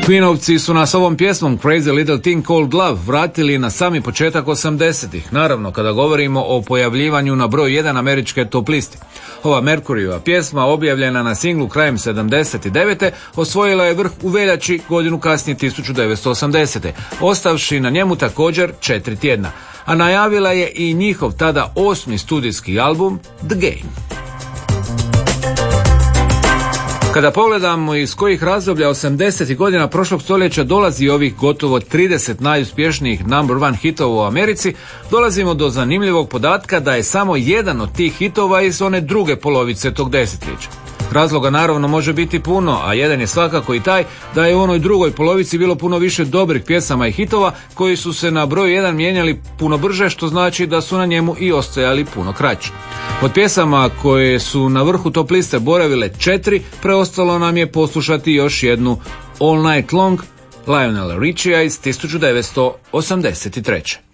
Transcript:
Queenovci su nas ovom pjesmom Crazy Little Thing Called Love vratili na sami početak 80-ih, naravno kada govorimo o pojavljivanju na broj 1 američke top listi. Ova Mercuryjeva pjesma, objavljena na singlu krajem 79. osvojila je vrh u veljači godinu kasnije 1980. ostavši na njemu također 4 tjedna, a najavila je i njihov tada 8. studijski album The Game. Kada pogledamo iz kojih razdoblja 80. godina prošlog stoljeća dolazi ovih gotovo 30 najuspješnijih number one hitova u Americi, dolazimo do zanimljivog podatka da je samo jedan od tih hitova iz one druge polovice tog desetljeća. Razloga naravno može biti puno, a jedan je svakako i taj da je u onoj drugoj polovici bilo puno više dobrih pjesama i hitova koji su se na broj 1 mijenjali puno brže, što znači da su na njemu i ostajali puno kraće. Od pjesama koje su na vrhu top liste boravile 4, preostalo nam je poslušati još jednu All Night Long Lionela Richieja iz 1983.